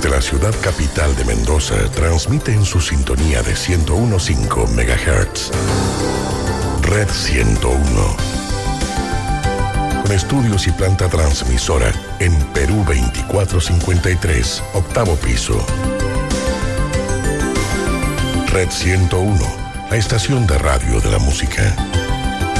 Desde la ciudad capital de Mendoza, transmite en su sintonía de 101.5 MHz. Red 101. Con estudios y planta transmisora en Perú 2453, octavo piso. Red 101, la estación de radio de la música.